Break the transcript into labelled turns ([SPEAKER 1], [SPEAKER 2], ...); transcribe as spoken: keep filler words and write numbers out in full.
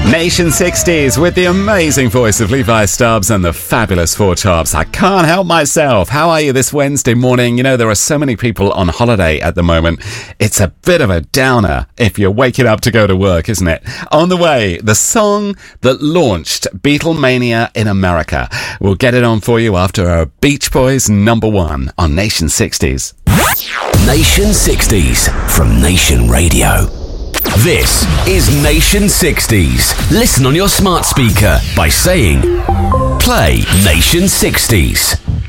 [SPEAKER 1] Nation sixties with the amazing voice of Levi Stubbs and the fabulous Four Tops. I can't help myself. How are you this Wednesday morning? You know, there are so many people on holiday at the moment. It's a bit of a downer if you're waking up to go to work, isn't it? On the way, the song that launched Beatlemania in America. We'll get it on for you after our Beach Boys number one on Nation sixties.
[SPEAKER 2] Nation sixties from Nation Radio. This is Nation sixties. Listen on your smart speaker by saying, play Nation sixties.